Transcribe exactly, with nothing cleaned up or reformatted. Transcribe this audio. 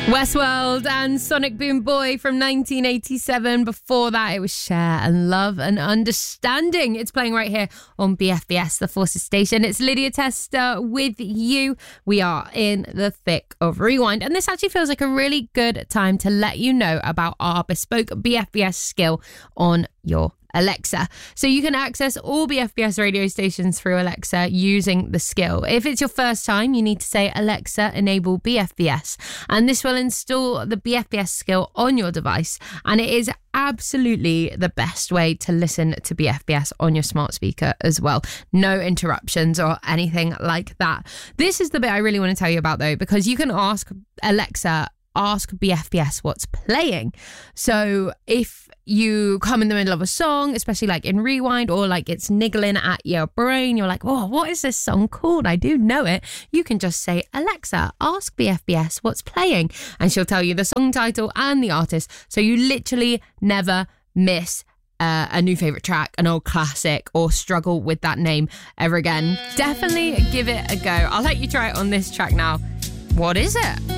Westworld and Sonic Boom Boy from nineteen eighty-seven. Before that, it was Share and Love and Understanding. It's playing right here on B F B S, the Forces Station. It's Lydia Tester with you. We are in the thick of Rewind, and this actually feels like a really good time to let you know about our bespoke B F B S skill on your Alexa. So you can access all B F B S radio stations through Alexa using the skill. If it's your first time, you need to say, Alexa, enable B F B S. And this will install the B F B S skill on your device. And it is absolutely the best way to listen to B F B S on your smart speaker as well. No interruptions or anything like that. This is the bit I really want to tell you about, though, because you can ask Alexa, ask B F B S what's playing. So if you come in the middle of a song, especially like in Rewind, or like it's niggling at your brain, you're like, oh, what is this song called? I do know it. You can just say, Alexa, ask B F B S what's playing. And she'll tell you the song title and the artist. So you literally never miss Uh, a new favourite track, an old classic, or struggle with that name ever again. Definitely give it a go. I'll let you try it on this track now. What is it?